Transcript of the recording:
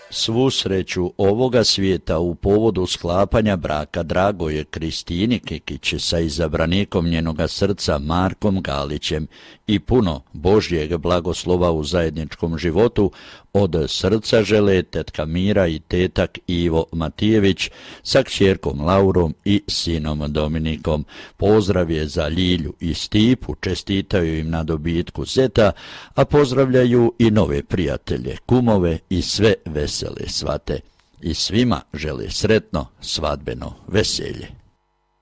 Svu sreću ovoga svijeta u povodu sklapanja braka Dragoje Kristini Kikić sa izabranikom njenoga srca Markom Galićem i puno Božjeg blagoslova u zajedničkom životu od srca žele tetka Mira i tetak Ivo Matijević sa kćerkom Laurom i sinom Dominikom. Pozdrav je za Ljilju i Stipu, čestitaju im na dobitku zeta, a pozdravljaju i nove prijatelje, kumove i sve vesele svate. I svima žele sretno svadbeno veselje.